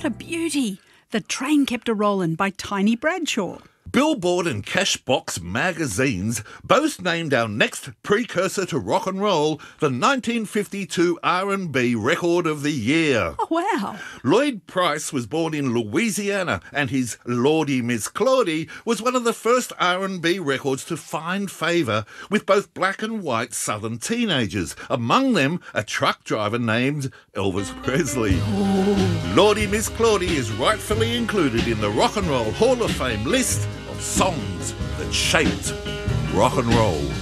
What a beauty. The Train Kept A-Rollin' by Tiny Bradshaw. Billboard and Cashbox magazines both named our next precursor to rock and roll the 1952 R&B Record of the Year. Oh, wow. Lloyd Price was born in Louisiana, and his Lordy Miss Claudie was one of the first R&B records to find favour with both black and white southern teenagers, among them a truck driver named Elvis Presley. Oh. Lordy Miss Claudie is rightfully included in the Rock and Roll Hall of Fame list of songs that shaped rock and roll.